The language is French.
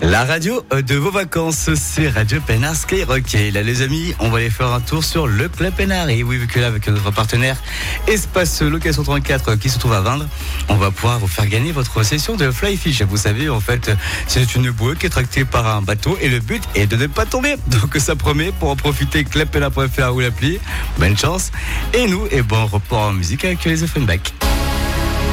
La radio de vos vacances, c'est Radio Pénard Skyrock. Et là, les amis, on va aller faire un tour sur le Club Pénard. Et oui, vu que là, avec notre partenaire Espace Location 34 qui se trouve à Vindre, on va pouvoir vous faire gagner votre session de fly fish. Vous savez, en fait, c'est une bouée qui est tractée par un bateau et le but est de ne pas tomber. Donc, ça promet, pour en profiter, clubpénard.fr ou l'appli. Bonne chance. Et nous, bon report en musique avec les Offenbach.